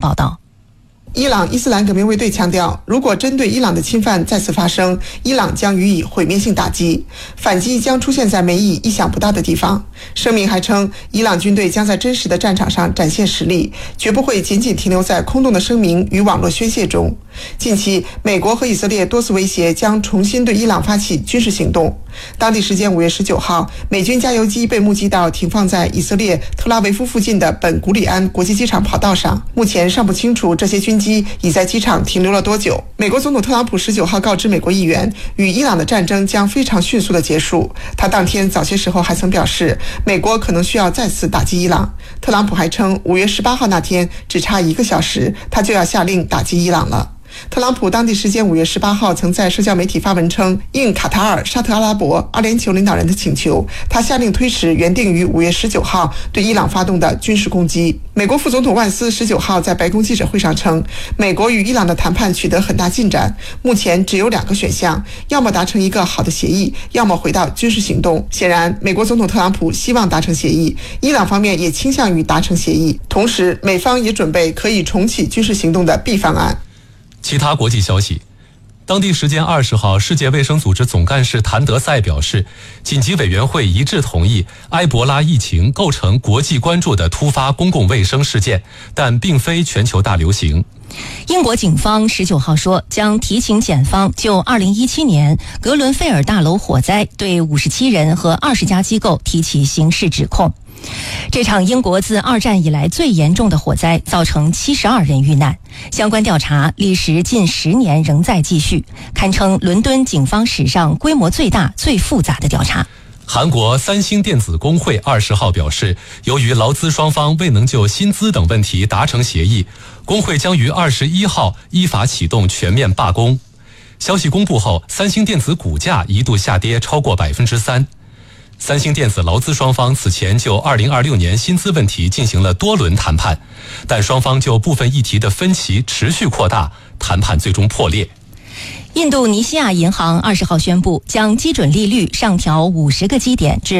报道。 伊朗伊斯兰革命卫队强调，如果针对伊朗的侵犯再次发生，伊朗将予以毁灭性打击，反击将出现在美以意想不到的地方。声明还称，伊朗军队将在真实的战场上展现实力，绝不会仅仅停留在空洞的声明与网络宣泄中。近期，美国和以色列多次威胁将重新对伊朗发起军事行动。当地时间5月19号，美军加油机被目击到停放在以色列特拉维夫附近的本古里安国际机场跑道上，目前尚不清楚这些军机已在机场停留了多久。美国总统特朗普19号告知美国议员，与伊朗的战争将非常迅速地结束。他当天早些时候还曾表示，美国可能需要再次打击伊朗。特朗普还称，5月18号那天只差1个小时，他就要下令打击伊朗了。特朗普当地时间5月18号曾在社交媒体发文称，应卡塔尔、沙特阿拉伯、阿联酋领导人的请求，他下令推迟原定于5月19号对伊朗发动的军事攻击。美国副总统万斯19号在白宫记者会上称，美国与伊朗的谈判取得很大进展，目前只有2个选项，要么达成一个好的协议，要么回到军事行动。显然，美国总统特朗普希望达成协议，伊朗方面也倾向于达成协议，同时美方也准备可以重启军事行动的 B 方案。 其他国际消息，当地时间20号，世界卫生组织总干事谭德赛表示，紧急委员会一致同意埃博拉疫情构成国际关注的突发公共卫生事件，但并非全球大流行。 英国警方19号说，将提请检方就2017年格伦菲尔大楼火灾对57人和20家机构提起刑事指控。这场英国自2战以来最严重的火灾造成72人遇难，相关调查历时近10年仍在继续，堪称伦敦警方史上规模最大、最复杂的调查。 韩国三星电子工会20号表示，由于劳资双方未能就薪资等问题达成协议，工会将于21号依法启动全面罢工。消息公布后，三星电子股价一度下跌超过3%。三星电子劳资双方此前就2026年薪资问题进行了多轮谈判，但双方就部分议题的分歧持续扩大，谈判最终破裂。 印度尼西亚银行20号宣布，将基准利率上调50个基点至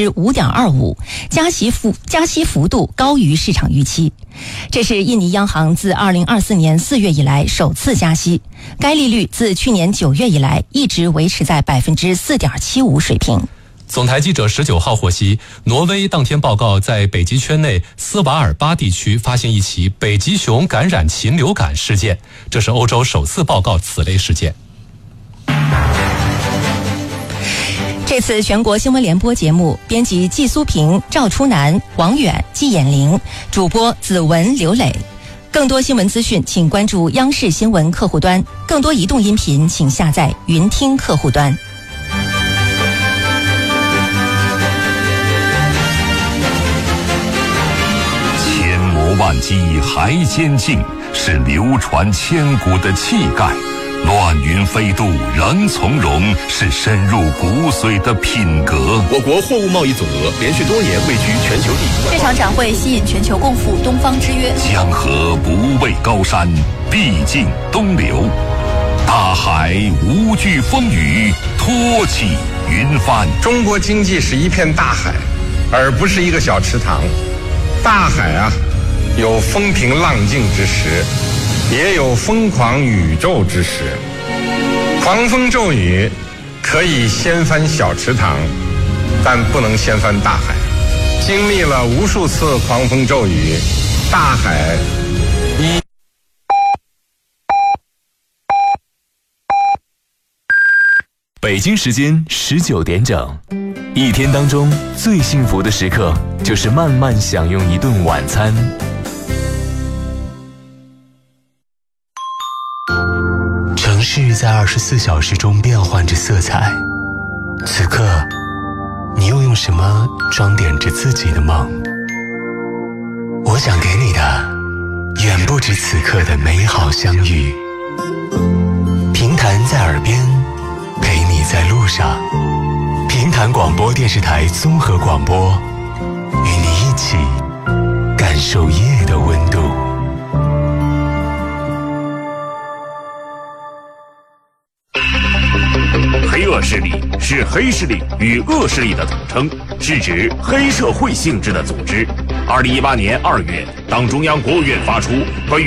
5.25%， 加息幅度高于市场预期。这是印尼央行自2024年4月以来首次加息，该利率自去年9月以来一直维持在 4.75% 水平。 总台记者19号获悉，挪威当天报告在北极圈内斯瓦尔巴地区发现一起北极熊感染禽流感事件，这是欧洲首次报告此类事件。 这次全国新闻联播节目，编辑季苏平、赵初南、王远、季衍玲，主播子文、刘磊。更多新闻资讯，请关注央视新闻客户端；更多移动音频，请下载云听客户端。 万机还坚劲，是流传千古的气概；乱云飞渡仍从容，是深入骨髓的品格。 我国货物贸易总额连续多年位居全球第一。 这场展会吸引全球共赴东方之约。 江河不畏高山，毕竟东流；大海无惧风雨，托起云帆。 中国经济是一片大海，而不是一个小池塘。大海啊，有风平浪静之时，也有疯狂宇宙之时。狂风骤雨可以掀翻小池塘，但不能掀翻大海。经历了无数次狂风骤雨，大海北京时间19点整，一天当中最幸福的时刻，就是慢慢享用一顿晚餐。 城市在24小时中变换着色彩，此刻，你又用什么装点着自己的梦？我想给你的，远不止此刻的美好相遇。平潭在耳边，陪你在路上。平潭广播电视台综合广播，与你一起感受夜的温度。 黑恶势力是黑势力与恶势力的总称，是指黑社会性质的组织。2018年2月，党中央、国务院发出关于